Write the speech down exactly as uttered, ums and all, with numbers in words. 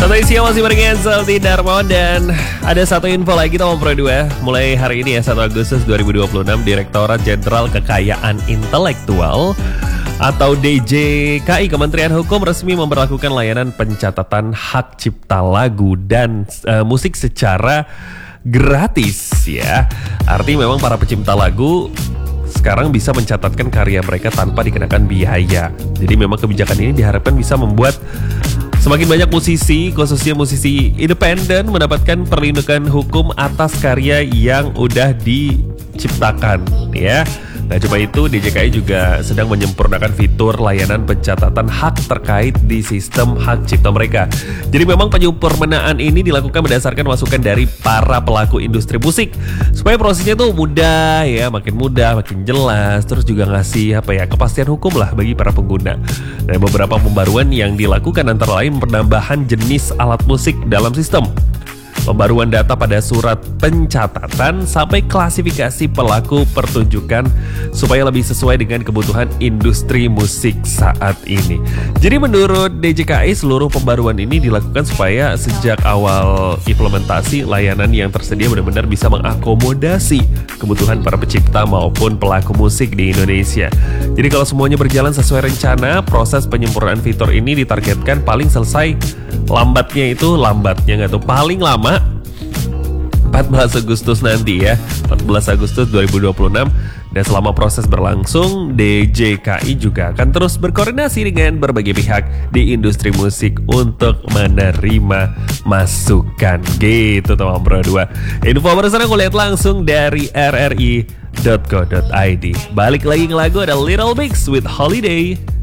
Santai siang masih barengan Salty Darmawan. Dan ada satu info lagi Tom Pro dua. Mulai hari ini ya satu Agustus dua ribu dua puluh enam, Direktorat Jenderal Kekayaan Intelektual atau D J K I Kementerian Hukum resmi memberlakukan layanan pencatatan hak cipta lagu dan uh, musik secara gratis ya. Artinya memang para pencipta lagu sekarang bisa mencatatkan karya mereka tanpa dikenakan biaya. Jadi memang kebijakan ini diharapkan bisa membuat semakin banyak musisi, khususnya musisi independen, mendapatkan perlindungan hukum atas karya yang udah diciptakan ya. Nah, coba itu D J K I juga sedang menyempurnakan fitur layanan pencatatan hak terkait di sistem hak cipta mereka. Jadi memang penyempurnaan ini dilakukan berdasarkan masukan dari para pelaku industri musik supaya prosesnya tuh mudah ya, makin mudah, makin jelas, terus juga ngasih apa ya, kepastian hukum lah bagi para pengguna. Nah, beberapa pembaruan yang dilakukan antara lain penambahan jenis alat musik dalam sistem, pembaruan data pada surat pencatatan, sampai klasifikasi pelaku pertunjukan supaya lebih sesuai dengan kebutuhan industri musik saat ini. Jadi menurut D J K I, seluruh pembaruan ini dilakukan supaya sejak awal implementasi layanan yang tersedia benar-benar bisa mengakomodasi kebutuhan para pencipta maupun pelaku musik di Indonesia. Jadi kalau semuanya berjalan sesuai rencana, proses penyempurnaan fitur ini ditargetkan paling selesai lambatnya itu lambatnya nggak tuh paling lama empat belas Agustus nanti ya, empat belas Agustus dua ribu dua puluh enam. Dan selama proses berlangsung, D J K I juga akan terus berkoordinasi dengan berbagai pihak di industri musik untuk menerima masukan gitu teman Pro dua. Info barusan aku lihat langsung dari r r i dot co dot i d. Balik lagi ke lagu, ada Little Mix with Holiday.